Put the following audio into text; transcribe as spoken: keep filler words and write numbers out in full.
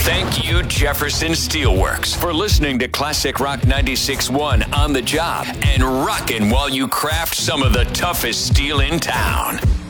Thank you, Jefferson Steelworks, for listening to Classic Rock ninety-six point one On the Job and rocking while you craft some of the toughest steel in town.